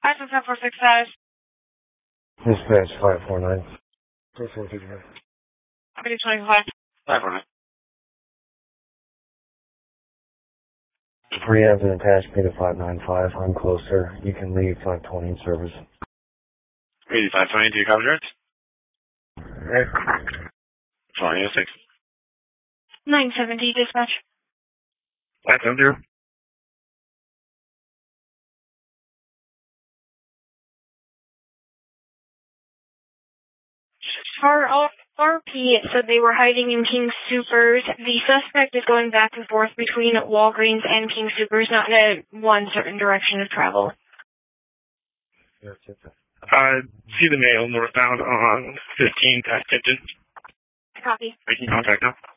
License 1046 status. Dispatch 549. 4459. Okay, 25. 549. Preempt and attach me to 595. I'm closer. You can leave 520 in service. 8520, do you copy direct? Right. 2006. 970 dispatch. 970. Our RP said they were hiding in King Supers. The suspect is going back and forth between Walgreens and King Supers, not in one certain direction of travel. See the mail northbound on 15 past Tipton. Copy. Making contact now.